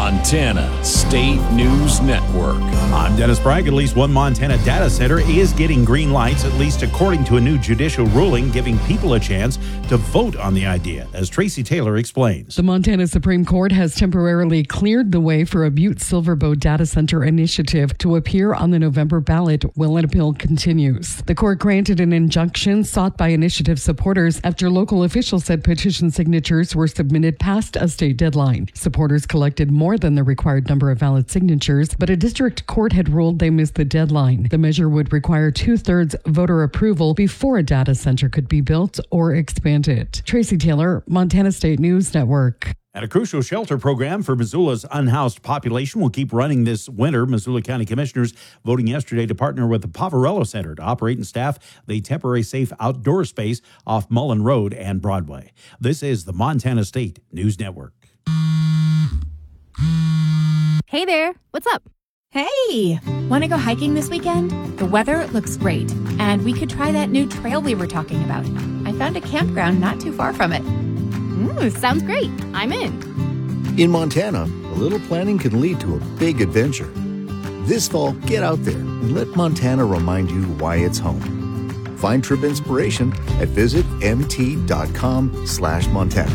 Montana State News Network. I'm Dennis Bragg. At least one Montana data center is getting green lights, at least according to a new judicial ruling, giving people a chance to vote on the idea, as Tracy Taylor explains. The Montana Supreme Court has temporarily cleared the way for a Butte Silverbow data center initiative to appear on the November ballot while an appeal continues. The court granted an injunction sought by initiative supporters after local officials said petition signatures were submitted past a state deadline. Supporters collected more than the required number of valid signatures, but a district court had ruled they missed the deadline. The measure would require 2/3 voter approval before a data center could be built or expanded. Tracy Taylor, Montana State News Network. And a crucial shelter program for Missoula's unhoused population will keep running this winter. Missoula County Commissioners voting yesterday to partner with the Poverello Center to operate and staff the temporary safe outdoor space off Mullen Road and Broadway. This is the Montana State News Network. Hey there, what's up? Hey, want to go hiking this weekend? The weather looks great, and we could try that new trail we were talking about. I found a campground not too far from it. Sounds great. I'm in. In Montana, a little planning can lead to a big adventure. This fall, get out there and let Montana remind you why it's home. Find trip inspiration at visitmt.com/Montana.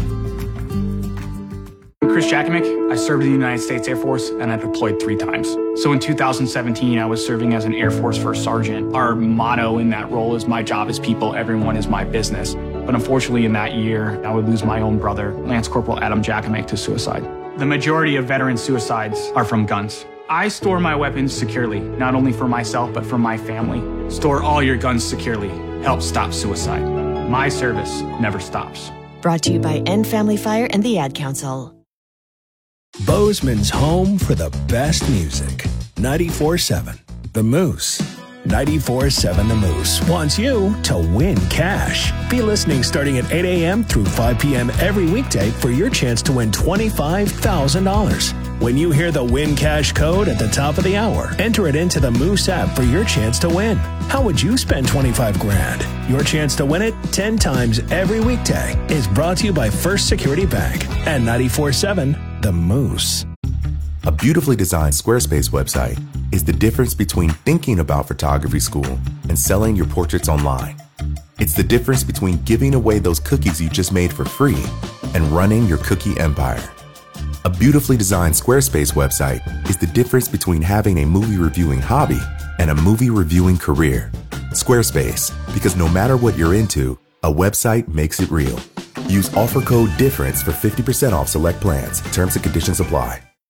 I'm Chris Jackimick. I served in the United States Air Force and I deployed 3 times. So in 2017, I was serving as an Air Force First Sergeant. Our motto in that role is "My job is people, everyone is my business." But unfortunately in that year, I would lose my own brother, Lance Corporal Adam Jackimick, to suicide. The majority of veteran suicides are from guns. I store my weapons securely, not only for myself, but for my family. Store all your guns securely. Help stop suicide. My service never stops. Brought to you by End Family Fire and the Ad Council. Bozeman's home for the best music. 94.7 The Moose. 94.7 The Moose wants you to win cash. Be listening starting at 8 a.m. through 5 p.m. every weekday for your chance to win $25,000. When you hear the Win Cash code at the top of the hour, enter it into the Moose app for your chance to win. How would you spend $25,000? Your chance to win it 10 times every weekday is brought to you by First Security Bank and 94.7 The Moose. A beautifully designed Squarespace website is the difference between thinking about photography school and selling your portraits online. It's the difference between giving away those cookies you just made for free and running your cookie empire. A beautifully designed Squarespace website is the difference between having a movie reviewing hobby and a movie reviewing career. Squarespace, because no matter what you're into, a website makes it real. Use offer code DIFFERENCE for 50% off select plans. Terms and conditions apply.